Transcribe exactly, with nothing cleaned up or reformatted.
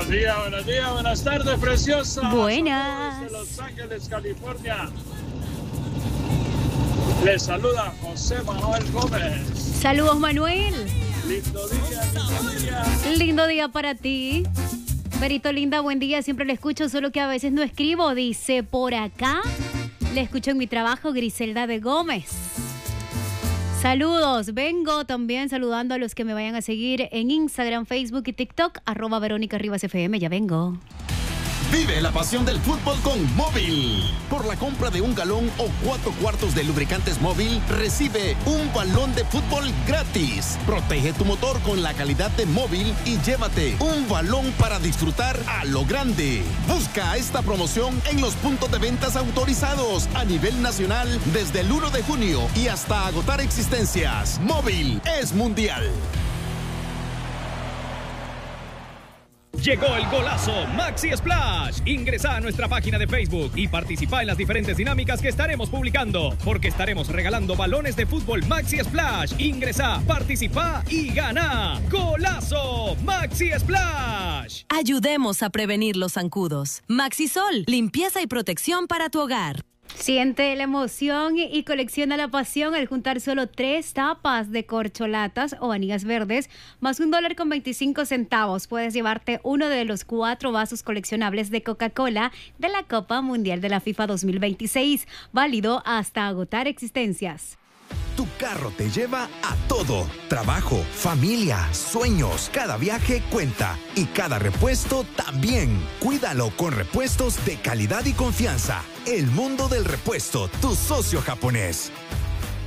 Buenos días, buenos días, buenas tardes, preciosa. Buenas. Desde Los Ángeles, California. Les saluda José Manuel Gómez. Saludos, Manuel. Lindo día, lindo día. Lindo día para ti. Berito linda, buen día. Siempre le escucho, solo que a veces no escribo. Dice por acá. Le escucho en mi trabajo, Griselda de Gómez. Saludos. Vengo también saludando a los que me vayan a seguir en Instagram, Facebook y TikTok. Arroba Verónica Rivas F M. Ya vengo. Vive la pasión del fútbol con Móvil. Por la compra de un galón o cuatro cuartos de lubricantes Móvil, recibe un balón de fútbol gratis. Protege tu motor con la calidad de Móvil y llévate un balón para disfrutar a lo grande. Busca esta promoción en los puntos de ventas autorizados a nivel nacional desde el primero de junio y hasta agotar existencias. Móvil es mundial. Llegó el golazo Maxi Splash. Ingresa a nuestra página de Facebook y participa en las diferentes dinámicas que estaremos publicando, porque estaremos regalando balones de fútbol Maxi Splash. Ingresa, participa y gana. ¡Golazo Maxi Splash! Ayudemos a prevenir los zancudos. Maxisol, limpieza y protección para tu hogar. Siente la emoción y colecciona la pasión al juntar solo tres tapas de corcholatas o anillas verdes más un dólar con veinticinco centavos. Puedes llevarte uno de los cuatro vasos coleccionables de Coca-Cola de la Copa Mundial de la FIFA dos mil veintiséis, válido hasta agotar existencias. Tu carro te lleva a todo. Trabajo, familia, sueños. Cada viaje cuenta y cada repuesto también. Cuídalo con repuestos de calidad y confianza. El mundo del repuesto, tu socio japonés.